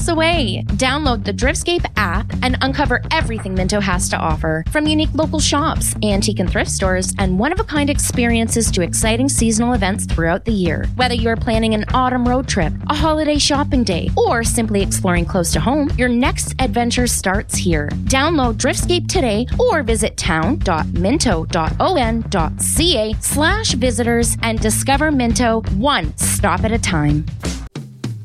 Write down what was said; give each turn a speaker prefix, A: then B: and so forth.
A: away. Download the Driftscape app and uncover everything Minto has to offer. From unique local shops, antique and thrift stores, and one-of-a-kind experiences to exciting seasonal events throughout the year. Whether you're planning an autumn road trip, a holiday shopping day, or simply exploring close to home, your next adventure starts here. Download Driftscape today or visit town.minto.on.ca/visitors and discover Minto one stop at a time.